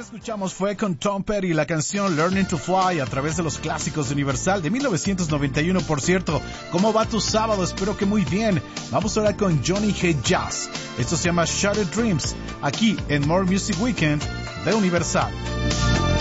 Escuchamos fue con Tom Petty la canción Learning to Fly a través de los clásicos de Universal de 1991, por cierto. ¿Cómo va tu sábado? Espero que muy bien. Vamos ahora con Johnny Hate Jazz. Esto se llama Shattered Dreams, aquí en More Music Weekend de Universal.